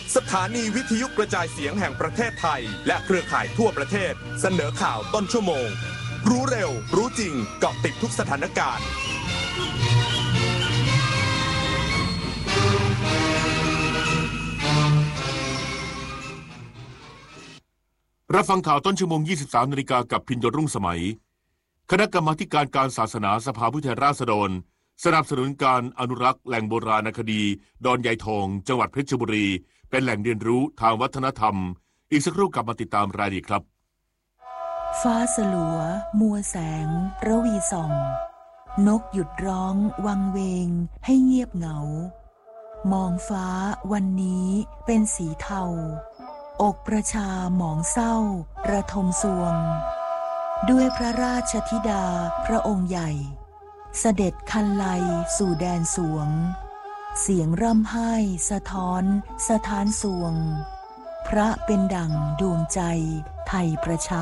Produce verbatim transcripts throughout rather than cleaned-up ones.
สถานีวิทยุกระจายเสียงแห่งประเทศไทยและเครือข่ายทั่วประเทศเสนอข่าวต้นชั่วโมงรู้เร็วรู้จริงเกาะติดทุกสถานการณ์รับฟังข่าวต้นชั่วโมง ยี่สิบสาม นาฬิกากับพิญญรุ่งสมัยคณะกรรมาธิการการศาสนาสภาผู้แทนราษฎรสนับสนุนการอนุรักษ์แหล่งโบราณคดีดอนยายทองจังหวัดเพชรบุรีเป็นแหล่งเรียนรู้ทางวัฒนธรรมอีกสักครู่กลับมาติดตามรายละเอียดครับฟ้าสลัวมัวแสงระวีส่องนกหยุดร้องวังเวงให้เงียบเหงามองฟ้าวันนี้เป็นสีเทาอกประชาหมองเศร้าระทมสวงด้วยพระราชธิดาพระองค์ใหญ่เสด็จคันไลสู่แดนสวงเสียงร่ำไห้สะท้อนสถานสวงพระเป็นดั่งดวงใจไทยประชา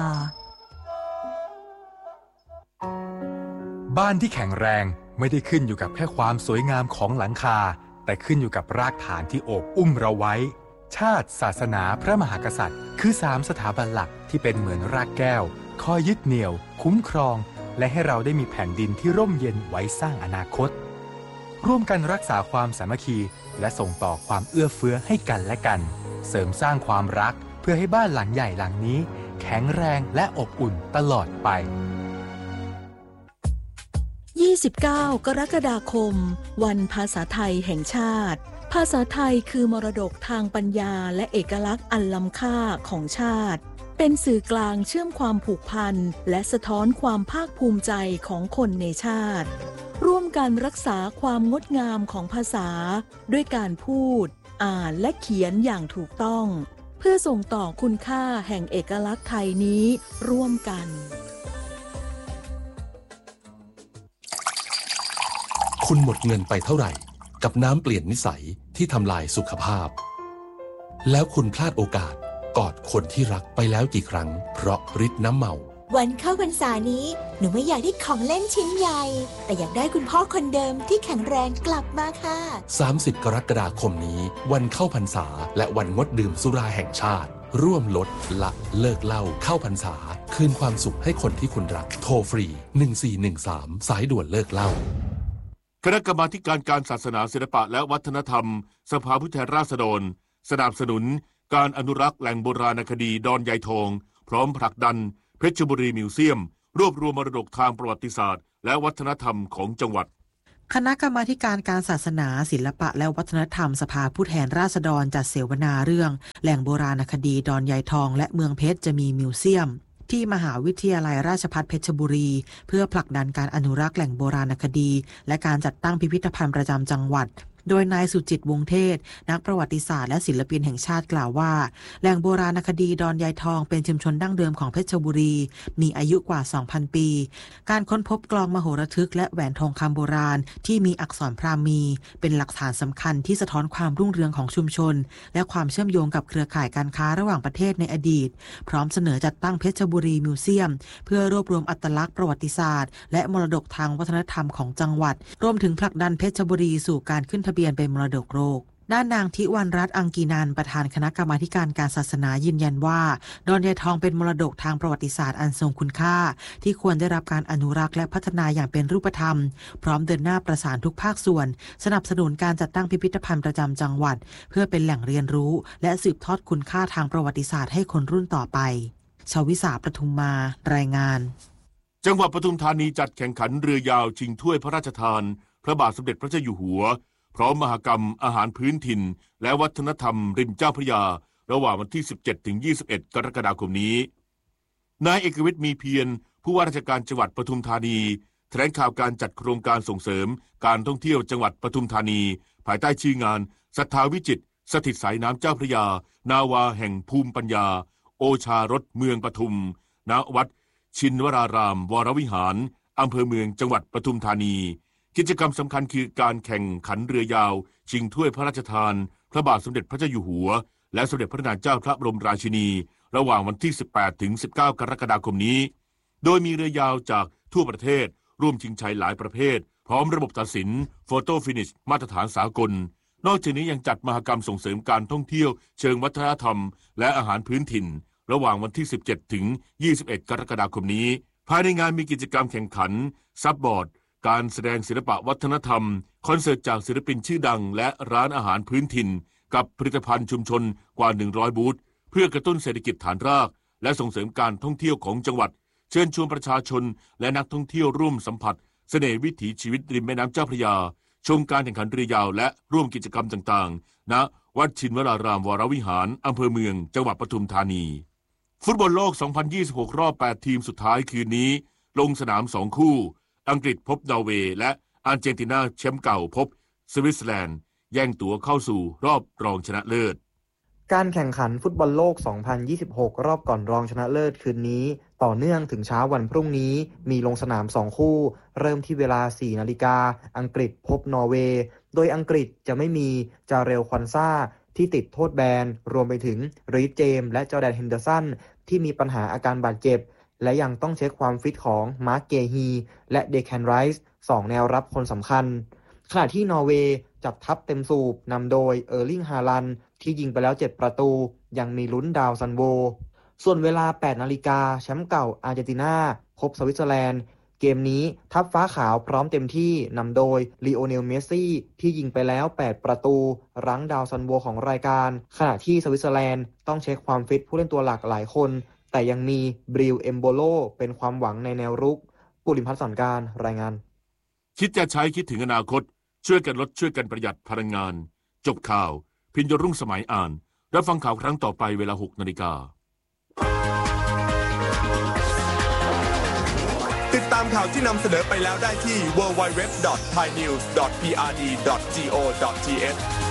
บ้านที่แข็งแรงไม่ได้ขึ้นอยู่กับแค่ความสวยงามของหลังคาแต่ขึ้นอยู่กับรากฐานที่โอบอุ้มเราไว้ชาติศาสนาพระมหากษัตริย์คือสามสถาบันหลักที่เป็นเหมือนรากแก้วคอยยึดเหนี่ยวคุ้มครองและให้เราได้มีแผ่นดินที่ร่มเย็นไว้สร้างอนาคตร่วมกันรักษาความสามัคคีและส่งต่อความเอื้อเฟื้อให้กันและกันเสริมสร้างความรักเพื่อให้บ้านหลังใหญ่หลังนี้แข็งแรงและอบอุ่นตลอดไปยี่สิบเก้ากรกฎาคมวันภาษาไทยแห่งชาติภาษาไทยคือมรดกทางปัญญาและเอกลักษณ์อันล้ำค่าของชาติเป็นสื่อกลางเชื่อมความผูกพันและสะท้อนความภาคภูมิใจของคนในชาติร่วมกันรักษาความงดงามของภาษาด้วยการพูดอ่านและเขียนอย่างถูกต้องเพื่อส่งต่อคุณค่าแห่งเอกลักษณ์ไทยนี้ร่วมกันคุณหมดเงินไปเท่าไหร่กับน้ำเปลี่ยนนิสัยที่ทำลายสุขภาพแล้วคุณพลาดโอกาสกอดคนที่รักไปแล้วกี่ครั้งเพราะฤทธิ์น้ำเมาวันเข้าพรรษานี้หนูไม่อยากได้ของเล่นชิ้นใหญ่แต่อยากได้คุณพ่อคนเดิมที่แข็งแรงกลับมาค่ะสามสิบกรกฎาคมนี้วันเข้าพรรษาและวันงดดื่มสุราแห่งชาติร่วมลดละเลิกเหล้าเข้าพรรษาคืนความสุขให้คนที่คุณรักโทรฟรีหนึ่งสี่หนึ่งสามสายด่วนเลิกเหล้าคณะกรรมาธิการการศาสนาศิลปะและวัฒนธรรมสภาผู้แทนราษฎรสนับสนุนการอนุรักษ์แหล่งโบราณคดีดอนยายทองพร้อมผลักดันเพชรบุรีมิวเซียมรวบรวมมรดกทางประวัติศาสตร์และวัฒนธรรมของจังหวัดคณะกรรมาธิการการศาสนาศิลปะและวัฒนธรรมสภาผู้แทนราษฎรจัดเสวนาเรื่องแหล่งโบราณคดีดอนยายทองและเมืองเพชรจะมีมิวเซียมที่มหาวิทยาลัยราชภัฏเพชรบุรีเพื่อผลักดันการอนุรักษ์แหล่งโบราณคดีและการจัดตั้งพิพิธภัณฑ์ประจำจังหวัดโดยนายสุจิตวงศ์เทศนักประวัติศาสตร์และศิลปินแห่งชาติกล่าวว่าแหล่งโบราณคดีดอนยายทองเป็นชุมชนดั้งเดิมของเพชรบุรีมีอายุกว่า สองพัน ปีการค้นพบกลองมโหระทึกและแหวนทองคำโบราณที่มีอักษรพราหมีเป็นหลักฐานสำคัญที่สะท้อนความรุ่งเรืองของชุมชนและความเชื่อมโยงกับเครือข่ายการค้าระหว่างประเทศในอดีตพร้อมเสนอจัดตั้งเพชรบุรีมิวเซียมเพื่อรวบรวมอัตลักษณ์ประวัติศาสตร์และมรดกทางวัฒนธรรมของจังหวัดรวมถึงผลักดันเพชรบุรีสู่การขึ้นทะเบียนเป็นมรดกโลกด้านนางทิวรรณรัตน์อังกีนันท์ประธานคณะกรรมาธิการการศาสนายืนยันว่าดอนยายทองเป็นมรดกทางประวัติศาสตร์อันทรงคุณค่าที่ควรได้รับการอนุรักษ์และพัฒนาอย่างเป็นรูปธรรมพร้อมเดินหน้าประสานทุกภาคส่วนสนับสนุนการจัดตั้งพิพิธภัณฑ์ประจำจังหวัดเพื่อเป็นแหล่งเรียนรู้และสืบทอดคุณค่าทางประวัติศาสตร์ให้คนรุ่นต่อไปชวิสาประทุมมารายงานจังหวัดปทุมธานีจัดแข่งขันเรือยาวชิงถ้วยพระราชทานพระบาทสมเด็จพระเจ้าอยู่หัวพร้อมมหกรรมอาหารพื้นถิ่นและวัฒนธรรมริมเจ้าพระยาระหว่างวันที่ สิบเจ็ดถึงยี่สิบเอ็ด กรกฎาคมนี้นายเอกวิทย์มีเพียรผู้ว่าราชการจังหวัดปทุมธานีแถลงข่าวการจัดโครงการส่งเสริมการท่องเที่ยวจังหวัดปทุมธานีภายใต้ชื่องานศรัทธาวิจิตรสถิตสายน้ำเจ้าพระยานาวาแห่งภูมิปัญญาโอชารสเมืองปทุมณวัดชินวรารามวรวิหารอำเภอเมืองจังหวัดปทุมธานีกิจกรรมสำคัญคือการแข่งขันเรือยาวชิงถ้วยพระราชทานพระบาทสมเด็จพระเจ้าอยู่หัวและสมเด็จพระนางเจ้าพระบรมราชินีระหว่างวันที่ สิบแปดถึงสิบเก้า กรกฎาคมนี้โดยมีเรือยาวจากทั่วประเทศร่วมชิงชัยหลายประเภทพร้อมระบบตัดสินโฟโต้ฟินิชมาตรฐานสากลนอกจากนี้ยังจัดมหกรรมส่งเสริมการท่องเที่ยวเชิงวัฒนธรรมและอาหารพื้นถิ่นระหว่างวันที่สิบเจ็ดถึงยี่สิบเอ็ดกรกฎาคมนี้ภายในงานมีกิจกรรมแข่งขันซับบอร์ดการแสดงศิลปะวัฒนธรรมคอนเสิร์ตจากศิลปินชื่อดังและร้านอาหารพื้นถิ่นกับผลิตภัณฑ์ชุมชนกว่าหนึ่งร้อยบูธเพื่อกระตุ้นเศรษฐกิจฐานรากและส่งเสริมการท่องเที่ยวของจังหวัดเชิญชวนประชาชนและนักท่องเที่ยวร่วมสัมผัสเสน่ห์วิถีชีวิตริมแม่น้ำเจ้าพระยาชมการแข่งขันเรือยาวและร่วมกิจกรรมต่างๆณวัดชินวรารามวรวิหารอำเภอเมืองจังหวัดปทุมธานีฟุตบอลโลก สองพันยี่สิบหก รอบ แปด ทีมสุดท้ายคืนนี้ลงสนามสองคู่อังกฤษพบนอร์เวย์และอาร์เจนตินาแชมป์เก่าพบสวิตเซอร์แลนด์แย่งตั๋วเข้าสู่รอบรองชนะเลิศการแข่งขันฟุตบอลโลก สองพันยี่สิบหก รอบก่อนรองชนะเลิศคืนนี้ต่อเนื่องถึงเช้าวันพรุ่งนี้มีลงสนามสองคู่เริ่มที่เวลา สี่นาฬิกาอังกฤษพบนอร์เวย์โดยอังกฤษจะไม่มีจาเรล ควันซ่าที่ติดโทษแบนรวมไปถึงรีด เจมส์และจอร์แดน เฮนเดอร์สันที่มีปัญหาอาการบาดเจ็บและยังต้องเช็คความฟิตของมาร์ค เกฮีและเดแคนไรส์สองแนวรับคนสำคัญขณะที่นอร์เวย์จัดทัพเต็มสูบนำโดยเออร์ลิง ฮาลันด์ที่ยิงไปแล้วเจ็ดประตูยังมีลุ้นดาวซันโวส่วนเวลา แปดนาฬิกาแชมป์เก่าอาร์เจนตินาพบสวิตเซอร์แลนด์เกมนี้ทัพฟ้าขาวพร้อมเต็มที่นำโดยลีโอเนล เมสซี่ที่ยิงไปแล้วแปดประตูรั้งดาวซันโวของรายการขณะที่สวิตเซอร์แลนด์ต้องเช็คความฟิตผู้เล่นตัวหลักหลายคนแต่ยังมีบริล เอมโบโลเป็นความหวังในแนวรุกปุริพัฒน์ สอนการรายงานคิดจะใช้คิดถึงอนาคตช่วยกันลดช่วยกันประหยัดพลังงานจบข่าวพิญญรุ่งสมัยอ่านรับฟังข่าวครั้งต่อไปเวลา หกนาฬิกาติดตามข่าวที่นำเสนอไปแล้วได้ที่ ดับเบิลยู ดับเบิลยู ดับเบิลยู ดอท ไทยนิวส์ ดอท พี อาร์ ดี ดอท จี โอ ดอท ที เอช